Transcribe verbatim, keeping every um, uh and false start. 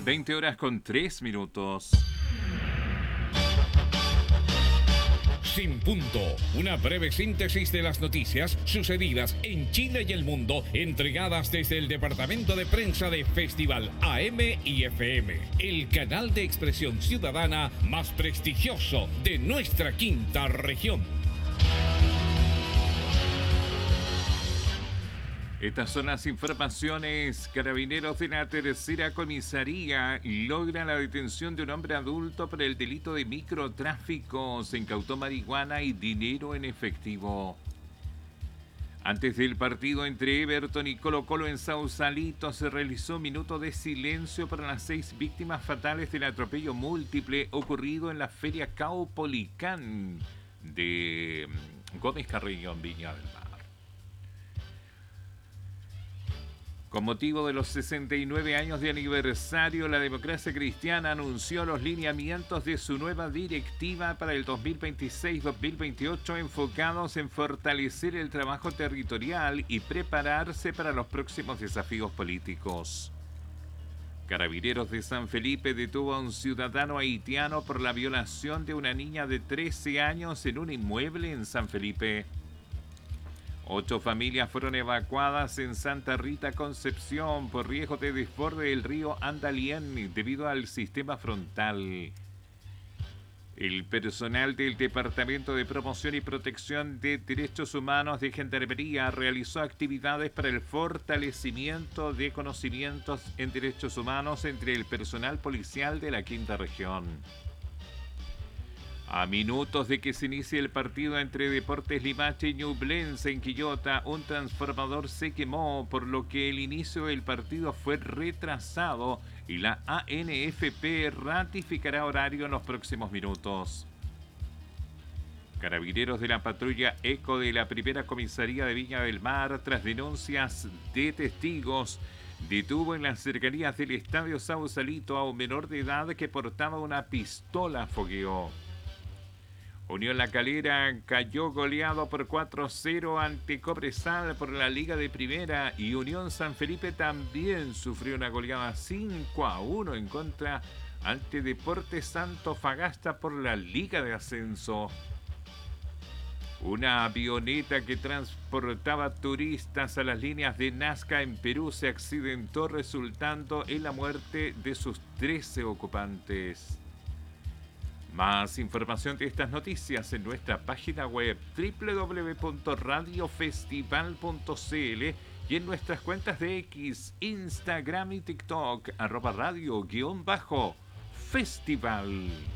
veinte horas con tres minutos. Sin Punto, una breve síntesis de las noticias sucedidas en Chile y el mundo, entregadas desde el departamento de prensa de Festival A M y F M, el canal de expresión ciudadana más prestigioso de nuestra quinta región. Estas son las informaciones. Carabineros de la tercera comisaría logran la detención de un hombre adulto por el delito de microtráfico. Se incautó marihuana y dinero en efectivo. Antes del partido entre Everton y Colo Colo en Sausalito se realizó un minuto de silencio para las seis víctimas fatales del atropello múltiple ocurrido en la Feria Caupolicán de Gómez Carrillo en Viña del Mar. Con motivo de los sesenta y nueve años de aniversario, la Democracia Cristiana anunció los lineamientos de su nueva directiva para el dos mil veintiséis dos mil veintiocho enfocados en fortalecer el trabajo territorial y prepararse para los próximos desafíos políticos. Carabineros de San Felipe detuvo a un ciudadano haitiano por la violación de una niña de trece años en un inmueble en San Felipe. Ocho familias fueron evacuadas en Santa Rita, Concepción, por riesgo de desborde del río Andalién debido al sistema frontal. El personal del Departamento de Promoción y Protección de Derechos Humanos de Gendarmería realizó actividades para el fortalecimiento de conocimientos en derechos humanos entre el personal policial de la Quinta Región. A minutos de que se inicie el partido entre Deportes Limache y Ñublense en Quillota, un transformador se quemó, por lo que el inicio del partido fue retrasado y la A N F P ratificará horario en los próximos minutos. Carabineros de la patrulla ECO de la primera comisaría de Viña del Mar, tras denuncias de testigos, detuvo en las cercanías del Estadio Sausalito a un menor de edad que portaba una pistola a fogueo. Unión La Calera cayó goleado por cuatro a cero ante Cobresal por la Liga de Primera y Unión San Felipe también sufrió una goleada cinco a uno en contra ante Deportes Antofagasta por la Liga de Ascenso. Una avioneta que transportaba turistas a las líneas de Nazca en Perú se accidentó, resultando en la muerte de sus trece ocupantes. Más información de estas noticias en nuestra página web doble u doble u doble u punto radio festival punto c l y en nuestras cuentas de X, Instagram y TikTok, arroba radio guión bajo festival.